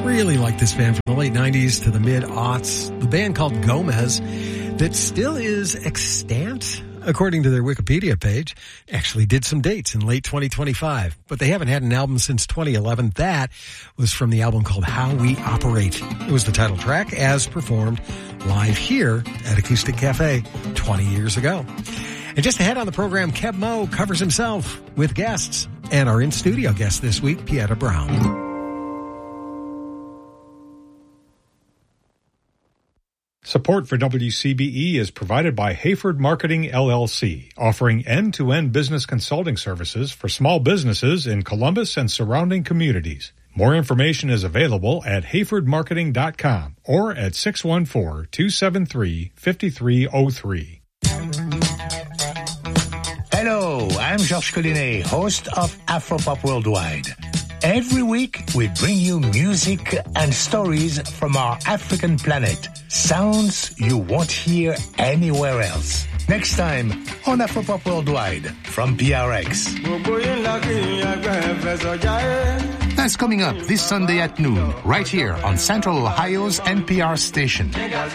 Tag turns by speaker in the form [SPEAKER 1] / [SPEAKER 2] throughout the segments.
[SPEAKER 1] Really like this band from the late 90s to the mid-aughts. The band called Gomez that still is extant, according to their Wikipedia page. Actually did some dates in late 2025, but they haven't had an album since 2011. That was from the album called How We Operate. It was the title track as performed live here at Acoustic Cafe 20 years ago. And just ahead on the program, Keb Mo covers himself with guests. And our in-studio guest this week, Pieta Brown.
[SPEAKER 2] Support for WCBE is provided by Hayford Marketing, LLC, offering end-to-end business consulting services for small businesses in Columbus and surrounding communities. More information is available at hayfordmarketing.com or at 614-273-5303.
[SPEAKER 3] Hello, I'm Georges Collinet, host of Afropop Worldwide. Every week, we bring you music and stories from our African planet. Sounds you won't hear anywhere else. Next time on Afropop Worldwide from PRX. That's coming up this Sunday at noon, right here on Central Ohio's NPR station.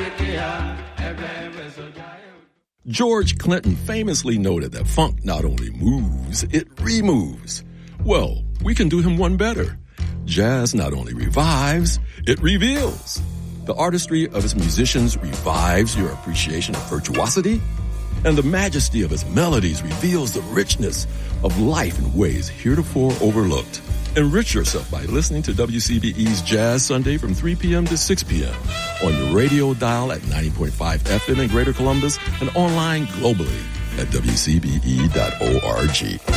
[SPEAKER 4] George Clinton famously noted that funk not only moves, it removes. Well, we can do him one better. Jazz not only revives, it reveals. The artistry of its musicians revives your appreciation of virtuosity, and the majesty of its melodies reveals the richness of life in ways heretofore overlooked. Enrich yourself by listening to WCBE's Jazz Sunday from 3 p.m. to 6 p.m. on your radio dial at 90.5 FM in Greater Columbus and online globally at WCBE.org.